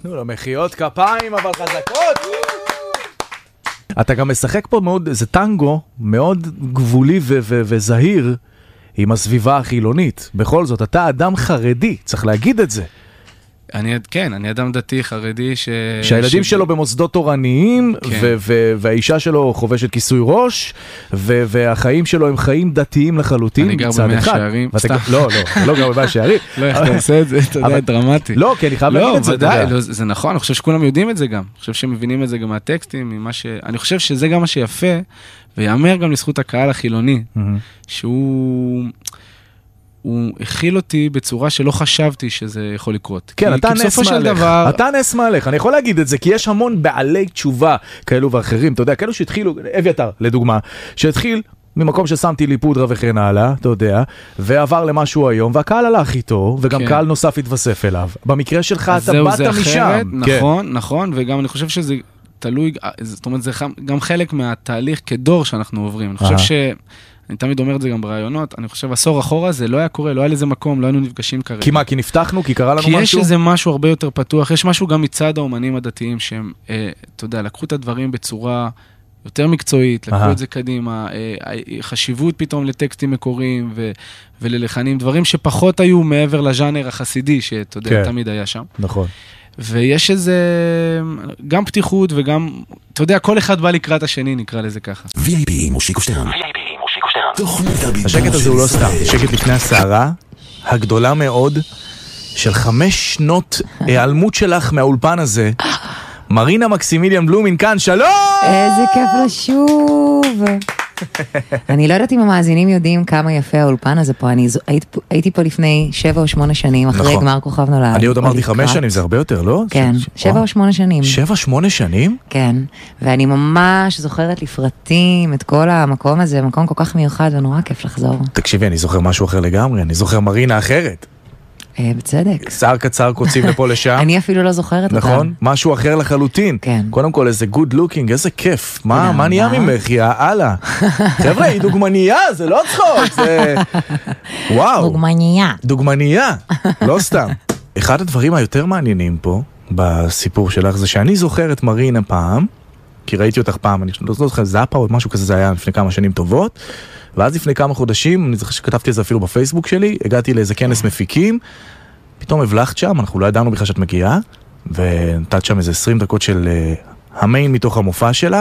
תנו לו מחיאות כפיים, אבל חזקות. אתה גם משחק פה מאוד, זה טנגו מאוד גבולי וזהיר עם הסביבה החילונית. בכל זאת, אתה אדם חרדי, צריך להגיד את זה. אני אדם דתי חרדי שהילדים שלו במוסדות תורניים, והאישה שלו חובשת כיסוי ראש, והחיים שלו הם חיים דתיים לחלוטין. אני גר במאה שערים. לא גר במאה שערים. לא, איך אתה עושה את זה? אתה יודע, דרמטי. לא, כי אני חייב להגיד את זה. לא, זה נכון, אני חושב שכולם יודעים את זה גם. אני חושב שהם מבינים את זה גם מהטקסטים, אני חושב שזה גם מה שיפה, ויאמר גם לזכות הקהל החילוני, שהוא הכיל אותי בצורה שלא חשבתי שזה יכול לקרות. כן, אתה נס מעליך. אתה נס מעליך. אני יכול להגיד את זה, כי יש המון בעלי תשובה כאלו ואחרים. אתה יודע, כאלו שהתחילו, אביתר, לדוגמה, שהתחיל ממקום ששמתי לי פודרה וכן הלאה, אתה יודע, ועבר למשהו היום, והקהל הלך איתו, וגם קהל נוסף התווסף אליו. במקרה שלך אתה באת משם. נכון, וגם אני חושב שזה תלוי, זאת אומרת, זה גם חלק מהתהליך כדור שאנחנו עוברים. אני חושב אני תמיד אומר את זה גם ברעיונות, אני חושב, עשור אחורה זה לא היה קורה, לא היה לזה מקום, לא היינו נפגשים כרגע. כי מה, כי נפתחנו, כי קרה לנו משהו? כי יש איזה משהו הרבה יותר פתוח, יש משהו גם מצד האומנים הדתיים, שהם, אתה יודע, לקחו את הדברים בצורה יותר מקצועית, לקחו את זה קדימה, חשיבות פתאום לטקסטים מקוריים וללחנים, דברים שפחות היו מעבר לז'אנר החסידי, שאתה יודע, תמיד היה שם. נכון. ויש איזה, גם פתיחות וגם, אתה יודע, כל אחד בא לקראת השני, נקרא לזה ככה. VIP מושיקו שטרן. השקט הזה הוא לא סתם, שקט לפני הסערה הגדולה מאוד של 5 שנות העלמות שלך מהאולפן הזה. מרינה מקסימיליאן בלומין כאן, שלום! איזה כיף לשוב. אני לא יודעת אם המאזינים יודעים כמה יפה האולפן הזה פה. אני הייתי פה לפני 7 או 8 שנים, אחרי גמר כוכב נולד. אני עוד אמרתי 5 שנים, זה הרבה יותר, לא? כן, 7 או 8 שנים. 7-8 שנים? כן, ואני ממש זוכרת לפרטים את כל המקום הזה, מקום כל כך מיוחד ונורא כיף לחזור. תקשיבי, אני זוכר משהו אחר לגמרי, אני זוכר מרינה אחרת. בצדק. שיער קצר קוצים לפה לשם. אני אפילו לא זוכרת אותם. נכון? משהו אחר לחלוטין. כן. קודם כל איזה good looking, איזה כיף. מה נהיה ממך? יאללה. חבר'ה, היא דוגמניה, זה לא צחוק, זה... וואו. דוגמניה. לא סתם. אחד הדברים היותר מעניינים פה, בסיפור שלך, זה שאני זוכר את מרינה פעם, כי ראיתי אותך פעם, אני לא זוכר, זאפה או משהו כזה, זה היה לפני כמה שנים טובות, ואז לפני כמה חודשים, אני זוכר שכתבתי את זה אפילו בפייסבוק שלי, הגעתי לאיזה כנס מפיקים, פתאום הבלחת שם, אנחנו לא ידענו בכלל שאת מגיעה, ונתת שם איזה 20 דקות של המיין מתוך המופע שלה,